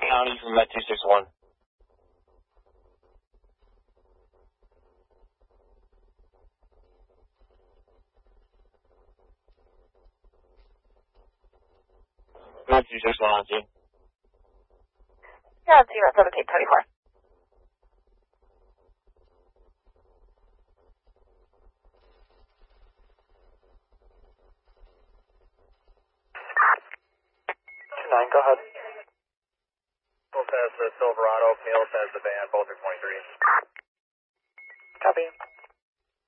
County from Met 261. Met 261 on scene. Yeah, 01724. Go ahead. We'll pass the Silverado, Neil has the van, both are 23. Copy.